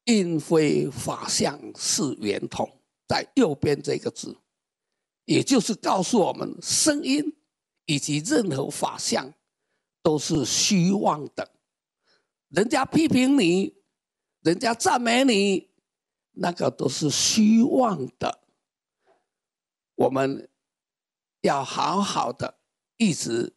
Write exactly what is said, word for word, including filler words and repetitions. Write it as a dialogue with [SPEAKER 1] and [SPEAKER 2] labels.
[SPEAKER 1] 因非法相是圆通，在右边这个字，也就是告诉我们，声音以及任何法相都是虚妄的。人家批评你，人家赞美你，那个都是虚妄的。我们要好好的一直